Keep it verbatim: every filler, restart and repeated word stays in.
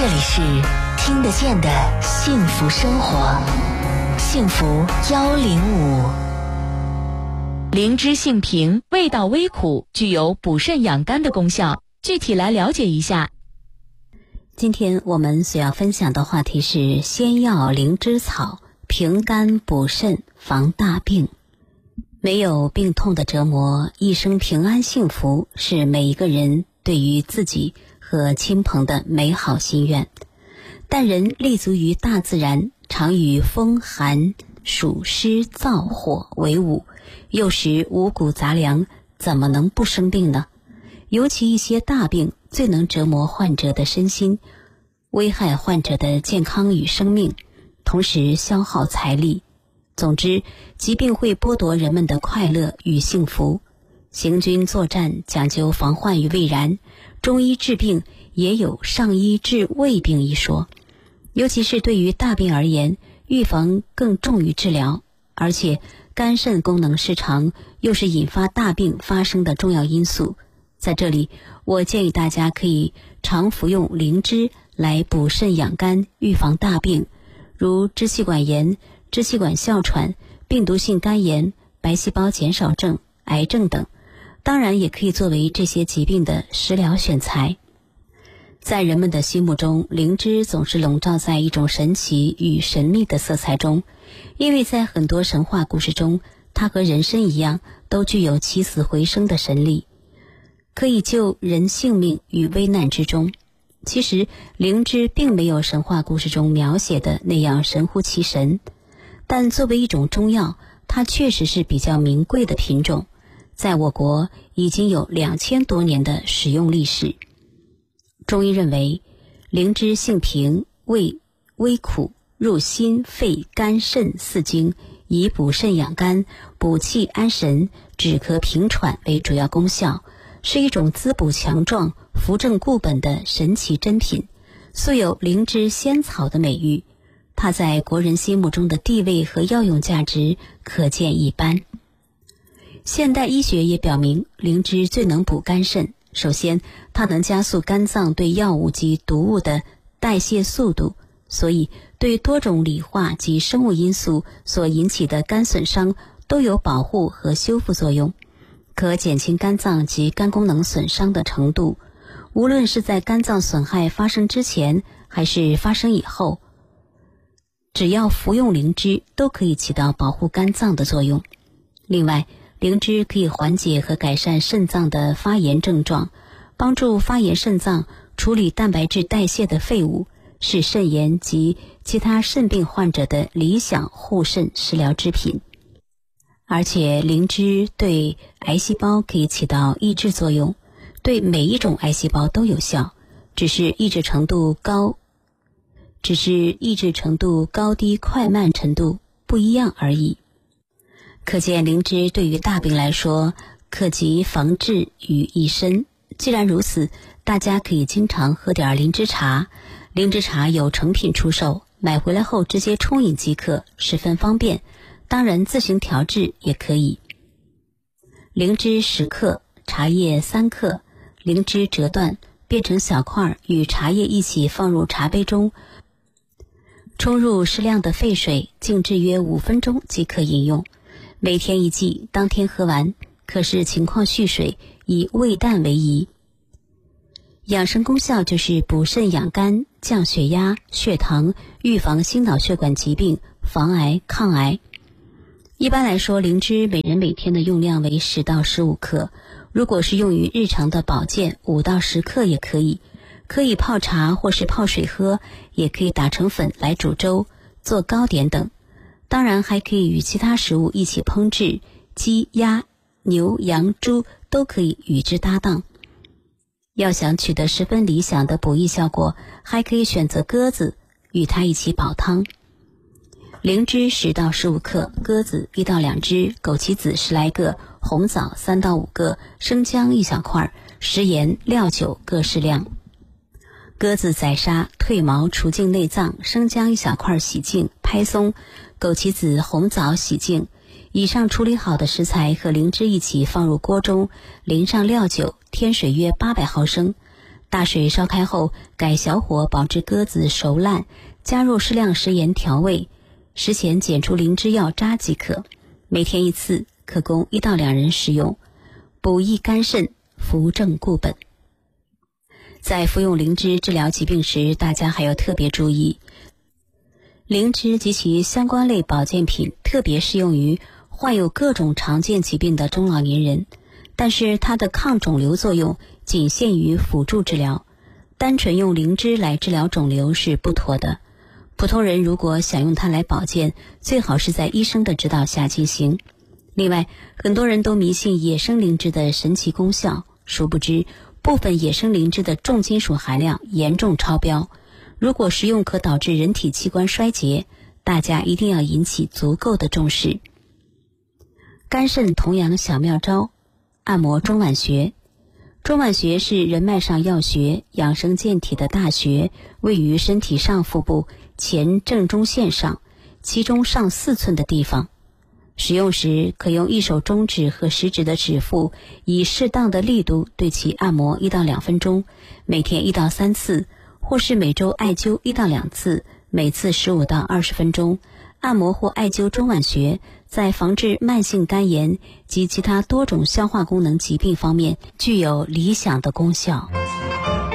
这里是听得见的幸福生活，幸福幺零五。灵芝性平，味道微苦，具有补肾养肝的功效。具体来了解一下。 今天我们所要分享的话题是仙药灵芝草，平肝补肾，防大病。没有病痛的折磨，一生平安幸福，是每一个人对于自己和亲朋的美好心愿。但人立足于大自然，常与风寒暑湿燥火为伍，又食五谷杂粮，怎么能不生病呢？尤其一些大病最能折磨患者的身心，危害患者的健康与生命，同时消耗财力。总之，疾病会剥夺人们的快乐与幸福。行军作战讲究防患于未然，中医治病也有上医治未病一说。尤其是对于大病而言，预防更重于治疗，而且肝肾功能失常又是引发大病发生的重要因素。在这里，我建议大家可以常服用灵芝来补肾养肝，预防大病，如支气管炎、支气管哮喘、病毒性肝炎、白细胞减少症、癌症等，当然也可以作为这些疾病的食疗选材。在人们的心目中，灵芝总是笼罩在一种神奇与神秘的色彩中，因为在很多神话故事中，它和人参一样，都具有起死回生的神力，可以救人性命于危难之中。其实，灵芝并没有神话故事中描写的那样神乎其神，但作为一种中药，它确实是比较名贵的品种，在我国已经有两千多年的使用历史。中医认为，灵芝性平，味微苦，入心肺肝肾四经，以补肾养肝、补气安神、止咳平喘为主要功效，是一种滋补强壮、扶正固本的神奇珍品，素有灵芝仙草的美誉。它在国人心目中的地位和药用价值可见一斑。现代医学也表明，灵芝最能补肝肾。首先，它能加速肝脏对药物及毒物的代谢速度，所以对多种理化及生物因素所引起的肝损伤都有保护和修复作用，可减轻肝脏及肝功能损伤的程度。无论是在肝脏损害发生之前还是发生以后，只要服用灵芝都可以起到保护肝脏的作用。另外，灵芝可以缓解和改善肾脏的发炎症状，帮助发炎肾脏处理蛋白质代谢的废物，是肾炎及其他肾病患者的理想护肾食疗之品。而且灵芝对癌细胞可以起到抑制作用，对每一种癌细胞都有效，只是抑制程度高，只是抑制程度高低快慢程度不一样而已。可见灵芝对于大病来说，可集防治于一身。既然如此，大家可以经常喝点灵芝茶。灵芝茶有成品出售，买回来后直接冲饮即可，十分方便。当然自行调制也可以。灵芝十克，茶叶三克，灵芝折断变成小块，与茶叶一起放入茶杯中，冲入适量的沸水，静置约五分钟即可饮用。每天一剂，当天喝完，可视情况续水，以味淡为宜。养生功效就是补肾养肝、降血压、血糖，预防心脑血管疾病，防癌抗癌。一般来说，灵芝每人每天的用量为十到十五克，如果是用于日常的保健，五到十克也可以。可以泡茶或是泡水喝，也可以打成粉来煮粥、做糕点等。当然还可以与其他食物一起烹制，鸡、鸭、牛、羊、猪都可以与之搭档。要想取得十分理想的补益效果，还可以选择鸽子与它一起煲汤。灵芝十到十五克，鸽子一到两只，枸杞子十来个，红枣三到五个，生姜一小块，食盐、料酒各适量。鸽子宰杀，褪毛除净内脏，生姜一小块洗净拍松，枸杞子、红枣洗净。以上处理好的食材和灵芝一起放入锅中，淋上料酒，添水约八百毫升， 大水烧开后，改小火保至鸽子熟烂，加入适量食盐调味，食前剪出灵芝药渣即可。每天一次，可供一到两人食用，补益肝肾，扶正固本。在服用灵芝治疗疾病时，大家还要特别注意，灵芝及其相关类保健品特别适用于患有各种常见疾病的中老年人，但是它的抗肿瘤作用仅限于辅助治疗，单纯用灵芝来治疗肿瘤是不妥的。普通人如果想用它来保健，最好是在医生的指导下进行。另外，很多人都迷信野生灵芝的神奇功效，殊不知部分野生灵芝的重金属含量严重超标，如果食用可导致人体器官衰竭，大家一定要引起足够的重视。肝肾同养小妙招，按摩中脘穴。中脘穴是人脉上要穴，养生健体的大穴，位于身体上腹部前正中线上，其中上四寸的地方。使用时可用一手中指和食指的指腹，以适当的力度对其按摩一到两分钟，每天一到三次，或是每周艾灸一到两次，每次十五到二十分钟。按摩或艾灸中脘穴，在防治慢性肝炎及其他多种消化功能疾病方面具有理想的功效。